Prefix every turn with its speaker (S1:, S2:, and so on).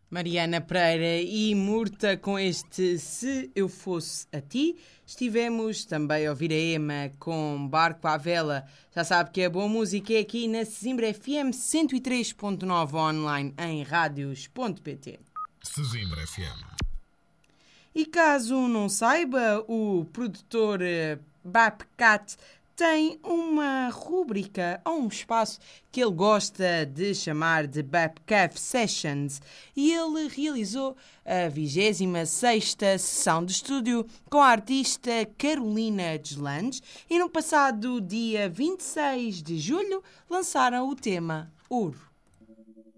S1: Mariana Pereira e Murta com este Se Eu Fosse a Ti. Estivemos também a ouvir a Ema com Barco à Vela. Já sabe que a boa música é aqui na Sesimbra FM 103.9 online em radios.pt.
S2: Sesimbra FM.
S1: E caso não saiba, o produtor Bapcat tem uma rúbrica ou um espaço que ele gosta de chamar de Bapcaf Sessions e ele realizou a 26ª sessão de estúdio com a artista Carolina Deslandes e no passado dia 26 de julho lançaram o tema Ouro.